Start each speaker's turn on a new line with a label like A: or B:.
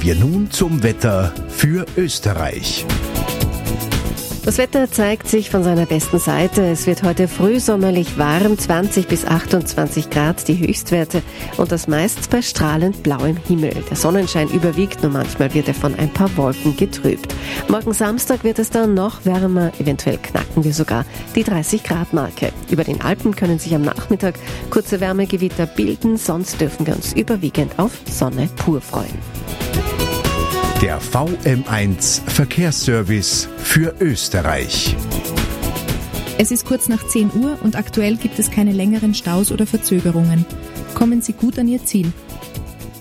A: Kommen wir nun zum Wetter für Österreich.
B: Das Wetter zeigt sich von seiner besten Seite. Es wird heute frühsommerlich warm, 20 bis 28 Grad die Höchstwerte und das meist bei strahlend blauem Himmel. Der Sonnenschein überwiegt, nur manchmal wird er von ein paar Wolken getrübt. Morgen Samstag wird es dann noch wärmer, eventuell knacken wir sogar die 30-Grad-Marke. Über den Alpen können sich am Nachmittag kurze Wärmegewitter bilden, sonst dürfen wir uns überwiegend auf Sonne pur freuen.
A: Der VM1 Verkehrsservice für Österreich.
C: Es ist kurz nach 10 Uhr und aktuell gibt es keine längeren Staus oder Verzögerungen. Kommen Sie gut an Ihr Ziel.